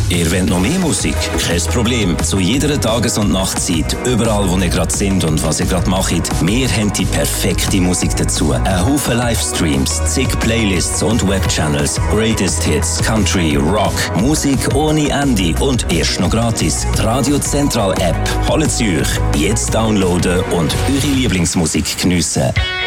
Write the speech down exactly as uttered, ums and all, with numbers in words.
Ihr wollt noch mehr Musik? Kein Problem. Zu jeder Tages- und Nachtzeit, überall wo ihr gerade sind und was ihr gerade macht, wir haben die perfekte Musik dazu. Ein Haufen Livestreams, zig Playlists und Webchannels, Greatest Hits, Country, Rock, Musik ohne Ende und erst noch gratis. Die Radio Zentral App. Holt sie euch. Jetzt downloaden und eure Lieblingsmusik geniessen.